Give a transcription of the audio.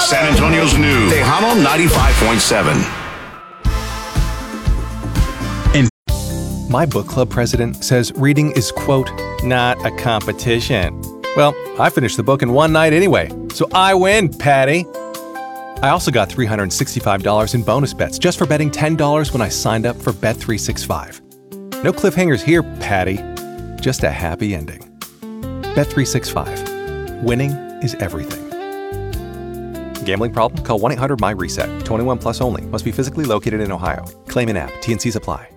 San Antonio's new Tejano 95.7. My book club president says reading is, quote, not a competition. Well, I finished the book in one night anyway, so I win, Patty. I also got $365 in bonus bets just for betting $10 when I signed up for Bet365. No cliffhangers here, Patty. Just a happy ending. Bet365. Winning is everything. Gambling problem? Call 1-800-MY-RESET. 21 plus only. Must be physically located in Ohio. Claim in app. T&Cs apply.